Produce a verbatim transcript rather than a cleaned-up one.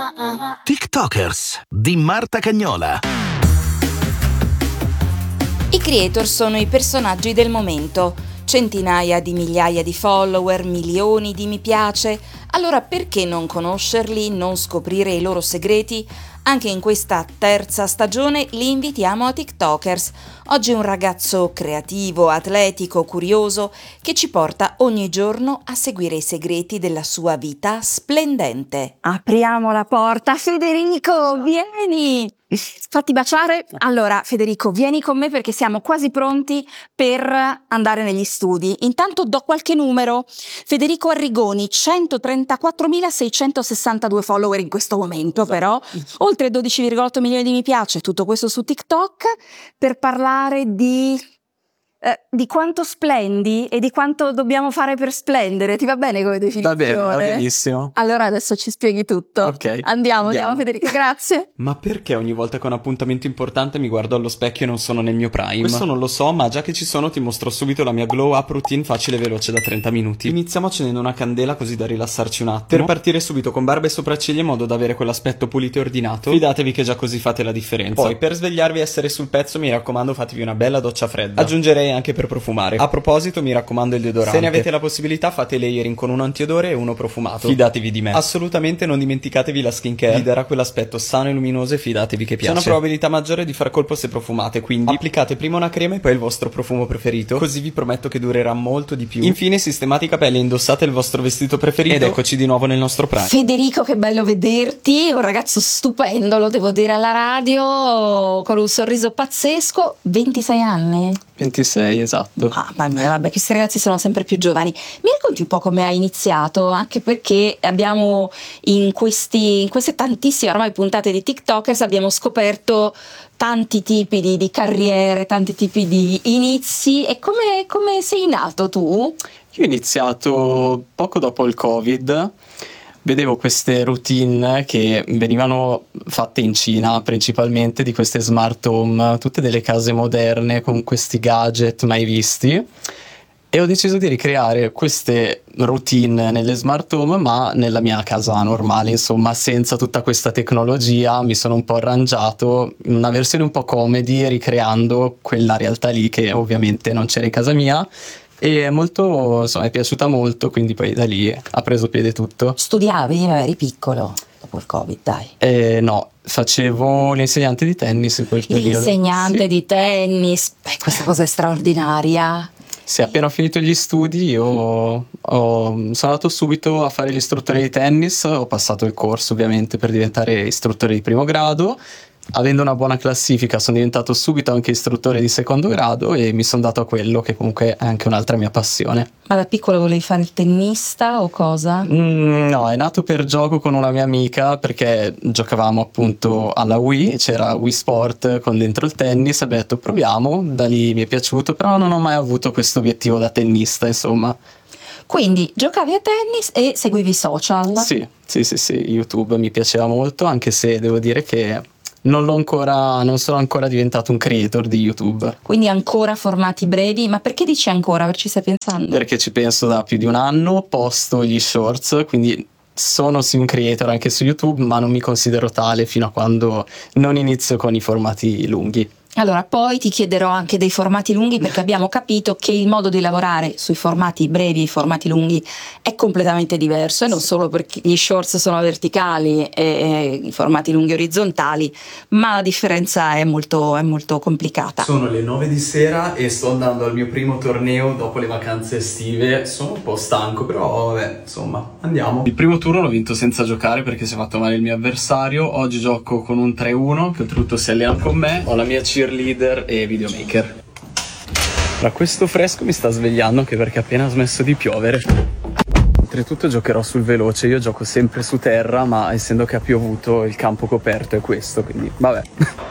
TikTokers di Marta Cagnola. I creator sono i personaggi del momento. Centinaia di migliaia di follower, milioni di mi piace. Allora perché non conoscerli, non scoprire i loro segreti? Anche in questa terza stagione li invitiamo a TikTokers. Oggi un ragazzo creativo, atletico, curioso, che ci porta ogni giorno a seguire i segreti della sua vita splendente. Apriamo la porta. Federico, vieni! Fatti baciare. Allora, Federico, vieni con me perché siamo quasi pronti per andare negli studi. Intanto do qualche numero. Federico Arrigoni, centotrentaquattromilaseicentosessantadue follower in questo momento, però oltre dodici virgola otto milioni di mi piace, tutto questo su TikTok, per parlare di eh, di quanto splendi e di quanto dobbiamo fare per splendere. Ti va bene come definizione? Va bene, va benissimo. Allora adesso ci spieghi tutto. Ok. Andiamo, andiamo, andiamo Federico, grazie. Ma perché ogni volta che ho un appuntamento importante mi guardo allo specchio e non sono nel mio prime? Questo non lo so, ma già che ci sono ti mostro subito la mia glow up routine facile e veloce da trenta minuti. Iniziamo accendendo una candela così da rilassarci un attimo, per partire subito con barba e sopracciglia in modo da avere quell'aspetto pulito e ordinato. Fidatevi che già così fate la differenza. Poi per svegliarvi e essere sul pezzo mi raccomando fatevi una bella doccia fredda. Aggiungerei anche per profumare. A proposito mi raccomando il deodorante. Se ne avete la possibilità fate layering con uno antiodore e uno profumato. Fidatevi di me. Assolutamente non dimenticatevi la skincare, vi darà quell'aspetto sano e luminoso e fidatevi che piace. C'è una probabilità maggiore di far colpo se profumate, quindi applicate prima una crema e poi il vostro profumo preferito, così vi prometto che durerà molto di più. Infine sistemate i capelli e indossate il vostro vestito preferito ed eccoci di nuovo nel nostro prime. Federico, che bello vederti, un ragazzo stupendo, lo devo dire alla radio, con un sorriso pazzesco. ventisei anni? ventisei, esatto. Ah, vabbè, vabbè, questi ragazzi sono sempre più giovani. Mi racconti un po' come hai iniziato? Anche perché abbiamo in questi in queste tantissime ormai puntate di TikTokers abbiamo scoperto tanti tipi di, di carriere, tanti tipi di inizi. E come, come sei nato tu? Io ho iniziato poco dopo il Covid. Vedevo queste routine che venivano fatte in Cina principalmente, di queste smart home, tutte delle case moderne con questi gadget mai visti, e ho deciso di ricreare queste routine nelle smart home ma nella mia casa normale, insomma senza tutta questa tecnologia. Mi sono un po' arrangiato in una versione un po' comedy ricreando quella realtà lì che ovviamente non c'era in casa mia. E molto, insomma, è piaciuta molto, quindi poi da lì ha preso piede tutto. Studiavi? Eri piccolo dopo il Covid, dai. Eh, no, facevo l'insegnante di tennis in quel periodo. L'insegnante sì. di tennis, beh, questa cosa è straordinaria. Sì, appena ho finito gli studi io ho, sono andato subito a fare l'istruttore di tennis, ho passato il corso ovviamente per diventare istruttore di primo grado. Avendo una buona classifica sono diventato subito anche istruttore di secondo grado e mi sono dato a quello che comunque è anche un'altra mia passione. Ma da piccolo volevi fare il tennista o cosa? Mm, no, è nato per gioco con una mia amica perché giocavamo appunto alla Wii, c'era Wii Sport con dentro il tennis, abbiamo detto proviamo, da lì mi è piaciuto, però non ho mai avuto questo obiettivo da tennista, insomma. Quindi giocavi a tennis e seguivi i social? Sì, sì, sì, sì, YouTube mi piaceva molto, anche se devo dire che non l'ho ancora, non sono ancora diventato un creator di YouTube. Quindi ancora formati brevi, ma perché dici ancora? Perché ci stai pensando? Perché ci penso da più di un anno, posto gli shorts, quindi sono sì un creator anche su YouTube, ma non mi considero tale fino a quando non inizio con i formati lunghi. Allora, poi ti chiederò anche dei formati lunghi perché abbiamo capito che il modo di lavorare sui formati brevi e i formati lunghi è completamente diverso, e non solo perché gli shorts sono verticali e, e i formati lunghi orizzontali, ma la differenza è molto, è molto complicata. Sono le nove di sera e sto andando al mio primo torneo dopo le vacanze estive. Sono un po' stanco, però vabbè, insomma, andiamo. Il primo turno l'ho vinto senza giocare perché si è fatto male il mio avversario. Oggi gioco con un tre uno che oltretutto si allena con me. Ho la mia cheerleader e videomaker. Ora questo fresco mi sta svegliando anche perché ha appena smesso di piovere. Oltretutto giocherò sul veloce, io gioco sempre su terra, ma essendo che ha piovuto il campo coperto è questo, quindi vabbè.